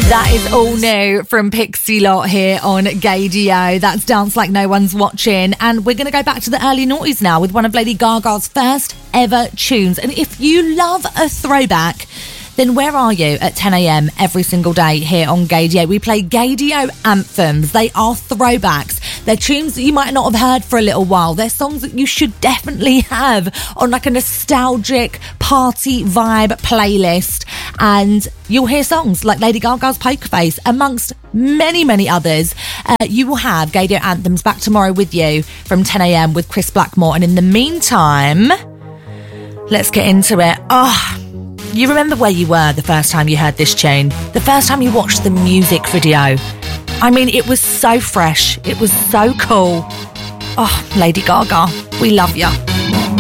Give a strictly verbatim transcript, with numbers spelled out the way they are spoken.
That is all new from Pixie Lot here on Gaydio. That's Dance Like No One's Watching. And we're going to go back to the early noughties now with one of Lady Gaga's first ever tunes. And if you love a throwback, then where are you at ten a.m. every single day here on Gaydio? We play Gaydio anthems. They are throwbacks. They're tunes that you might not have heard for a little while. They're songs that you should definitely have on like a nostalgic party vibe playlist. And you'll hear songs like Lady Gaga's Poker Face, amongst many, many others. Uh, you will have Gaydio anthems back tomorrow with you from ten a.m. with Chris Blackmore. And in the meantime, let's get into it. Oh, you remember where you were the first time you heard this tune? The first time you watched the music video? I mean, it was so fresh. It was so cool. Oh, Lady Gaga, we love you.